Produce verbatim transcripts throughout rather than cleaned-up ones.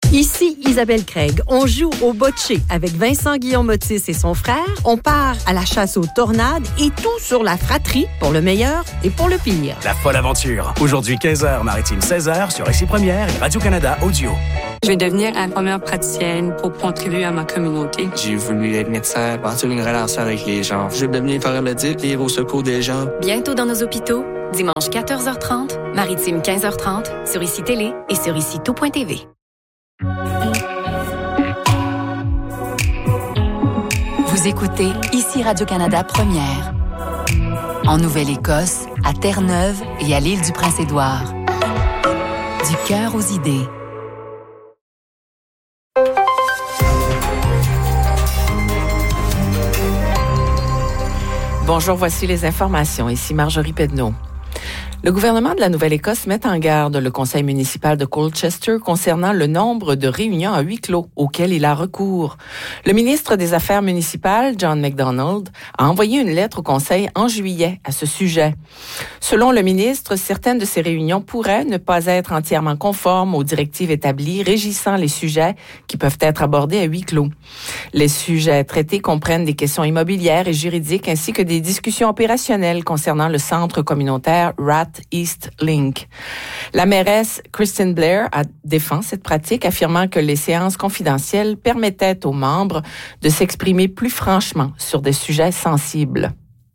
Ici Isabelle Craig. On joue au bocce avec Vincent Guillaume-Otis et son frère. On part à la chasse aux tornades et tout sur la fratrie pour le meilleur et pour le pire. La folle aventure. Aujourd'hui quinze heures, Maritime seize heures sur Récit Première et Radio-Canada Audio. Je vais devenir infirmière praticienne pour contribuer à ma communauté. J'ai voulu être médecin, bâtir une relation avec les gens. Je vais devenir paramédic, lire au secours des gens. Bientôt dans nos hôpitaux, dimanche quatorze heures trente, Maritime quinze heures trente, sur Ici Télé et sur ici tout point t v. Vous écoutez Ici Radio-Canada Première. En Nouvelle-Écosse, à Terre-Neuve et à l'île du Prince-Édouard. Du cœur aux idées. Bonjour, voici les informations. Ici Marjorie Pedneau. Le gouvernement de la Nouvelle-Écosse met en garde le conseil municipal de Colchester concernant le nombre de réunions à huis clos auxquelles il a recours. Le ministre des Affaires municipales, John MacDonald, a envoyé une lettre au conseil en juillet à ce sujet. Selon le ministre, certaines de ces réunions pourraient ne pas être entièrement conformes aux directives établies régissant les sujets qui peuvent être abordés à huis clos. Les sujets traités comprennent des questions immobilières et juridiques ainsi que des discussions opérationnelles concernant le centre communautaire Rat East Link. La mairesse Kristen Blair a défend cette pratique, affirmant que les séances confidentielles permettaient aux membres de s'exprimer plus franchement sur des sujets sensibles.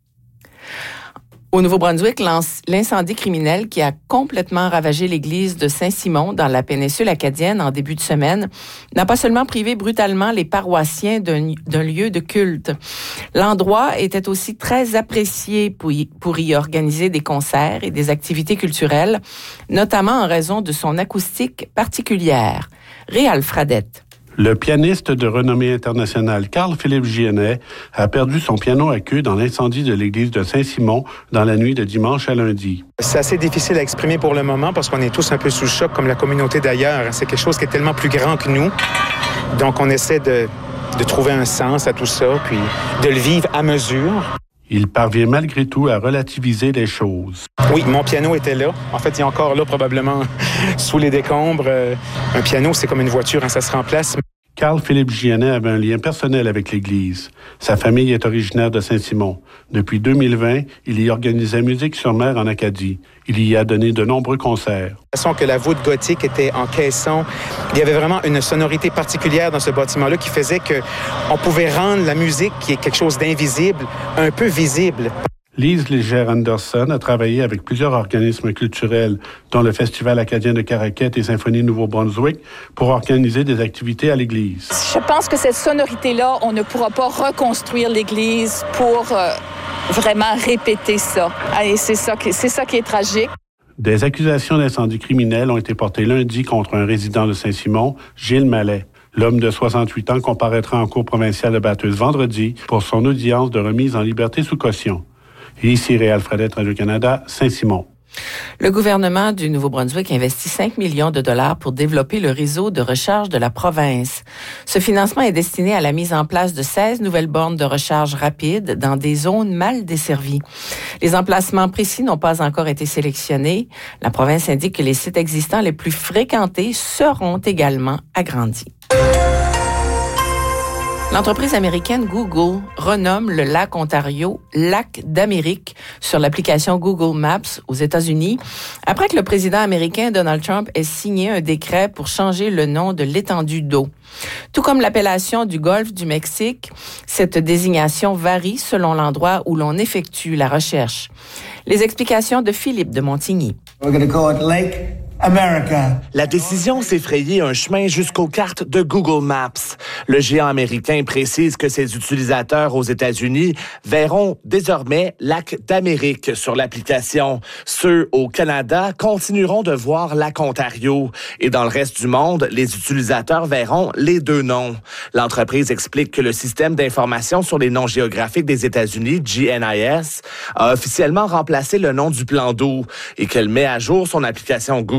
Au Nouveau-Brunswick, l'incendie criminel qui a complètement ravagé l'église de Saint-Simon dans la péninsule acadienne en début de semaine n'a pas seulement privé brutalement les paroissiens d'un, d'un lieu de culte. L'endroit était aussi très apprécié pour y, pour y organiser des concerts et des activités culturelles, notamment en raison de son acoustique particulière. Réal Fradette. Le pianiste de renommée internationale Carl-Philippe Giennet a perdu son piano à queue dans l'incendie de l'église de Saint-Simon dans la nuit de dimanche à lundi. C'est assez difficile à exprimer pour le moment parce qu'on est tous un peu sous le choc comme la communauté d'ailleurs. C'est quelque chose qui est tellement plus grand que nous. Donc on essaie de, de trouver un sens à tout ça puis de le vivre à mesure. Il parvient malgré tout à relativiser les choses. Oui, mon piano était là. En fait, il est encore là probablement sous les décombres. Un piano, c'est comme une voiture, hein, ça se remplace. Carl-Philippe Giennet avait un lien personnel avec l'Église. Sa famille est originaire de Saint-Simon. Depuis deux mille vingt, il y organisait Musique sur mer en Acadie. Il y a donné de nombreux concerts. De façon que la voûte gothique était en caisson. Il y avait vraiment une sonorité particulière dans ce bâtiment-là qui faisait qu'on pouvait rendre la musique, qui est quelque chose d'invisible, un peu visible. Lise Léger-Anderson a travaillé avec plusieurs organismes culturels, dont le Festival acadien de Caraquette et Symphonie Nouveau-Brunswick, pour organiser des activités à l'église. Je pense que cette sonorité-là, on ne pourra pas reconstruire l'église pour euh, vraiment répéter ça. Et c'est ça qui, c'est ça qui est tragique. Des accusations d'incendie criminel ont été portées lundi contre un résident de Saint-Simon, Gilles Mallet. L'homme de soixante-huit ans comparaîtra en cour provinciale de Bathurst vendredi pour son audience de remise en liberté sous caution. Et ici, Réal Fradette, Radio-Canada, Saint-Simon. Le gouvernement du Nouveau-Brunswick investit cinq millions de dollars pour développer le réseau de recharge de la province. Ce financement est destiné à la mise en place de seize nouvelles bornes de recharge rapide dans des zones mal desservies. Les emplacements précis n'ont pas encore été sélectionnés. La province indique que les sites existants les plus fréquentés seront également agrandis. L'entreprise américaine Google renomme le lac Ontario Lac d'Amérique sur l'application Google Maps aux États-Unis après que le président américain Donald Trump ait signé un décret pour changer le nom de l'étendue d'eau. Tout comme l'appellation du golfe du Mexique, cette désignation varie selon l'endroit où l'on effectue la recherche. Les explications de Philippe de Montigny. We're going to call it Lake America. La décision s'est frayée un chemin jusqu'aux cartes de Google Maps. Le géant américain précise que ses utilisateurs aux États-Unis verront désormais Lac d'Amérique sur l'application. Ceux au Canada continueront de voir Lac Ontario. Et dans le reste du monde, les utilisateurs verront les deux noms. L'entreprise explique que le système d'information sur les noms géographiques des États-Unis, G N I S, a officiellement remplacé le nom du plan d'eau et qu'elle met à jour son application Google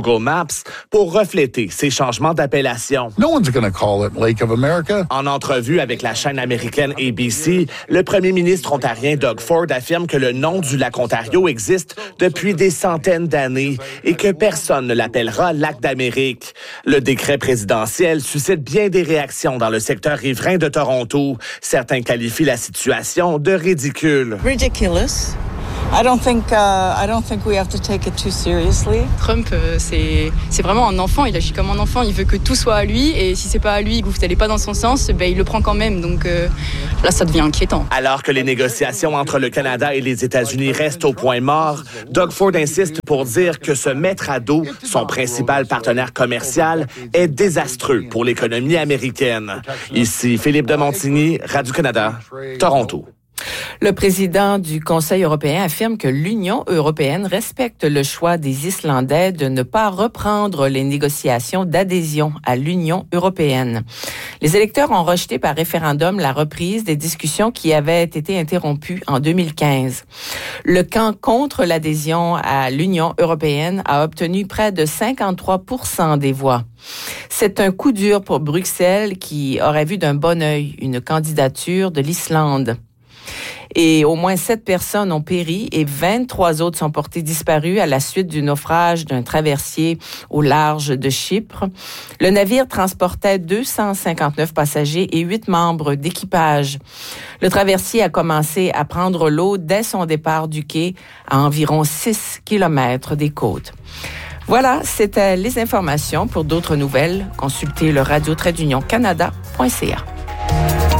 Google Maps pour refléter ces changements d'appellation. No one's going to call it Lake of America. En entrevue avec la chaîne américaine A B C, le premier ministre ontarien Doug Ford affirme que le nom du lac Ontario existe depuis des centaines d'années et que personne ne l'appellera lac d'Amérique. Le décret présidentiel suscite bien des réactions dans le secteur riverain de Toronto. Certains qualifient la situation de ridicule. Ridiculous. I don't think uh, I don't think we have to take it too seriously. Trump, euh, c'est c'est vraiment un enfant. Il agit comme un enfant. Il veut que tout soit à lui, et si c'est pas à lui, que vous n'allez pas dans son sens, ben il le prend quand même. Donc euh, là, ça devient inquiétant. Alors que les négociations entre le Canada et les États-Unis restent au point mort, Doug Ford insiste pour dire que se mettre à dos son principal partenaire commercial est désastreux pour l'économie américaine. Ici Philippe de Montigny, Radio-Canada, Toronto. Le président du Conseil européen affirme que l'Union européenne respecte le choix des Islandais de ne pas reprendre les négociations d'adhésion à l'Union européenne. Les électeurs ont rejeté par référendum la reprise des discussions qui avaient été interrompues en deux mille quinze. Le camp contre l'adhésion à l'Union européenne a obtenu près de cinquante-trois pour cent des voix. C'est un coup dur pour Bruxelles qui aurait vu d'un bon œil une candidature de l'Islande. Et au moins sept personnes ont péri et vingt-trois autres sont portées disparues à la suite du naufrage d'un traversier au large de Chypre. Le navire transportait deux cent cinquante-neuf passagers et huit membres d'équipage. Le traversier a commencé à prendre l'eau dès son départ du quai à environ six kilomètres des côtes. Voilà, c'était les informations. Pour d'autres nouvelles, consultez le radio trait d'union canada point c a.